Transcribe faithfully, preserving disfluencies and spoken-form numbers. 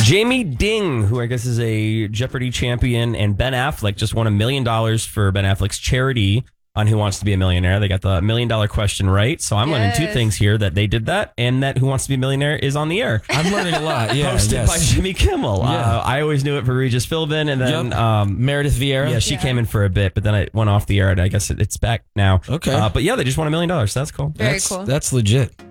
Jamie Ding, who I guess is a Jeopardy champion, and Ben Affleck just won a million dollars for Ben Affleck's charity on Who Wants to Be a Millionaire. They got the million dollar question right. So I'm Yes. learning two things here, that they did that and that Who Wants to Be a Millionaire is on the air. I'm learning a lot. Yeah, Hosted yes. by Jimmy Kimmel. Yeah. Uh, I always knew it for Regis Philbin, and then Yep. um, Meredith Vieira. yeah, she Yeah. came in for a bit, but then it went off the air, and I guess it, it's back now. Okay. Uh, but yeah, they just won a million dollars. So that's cool. Very that's, cool. That's legit.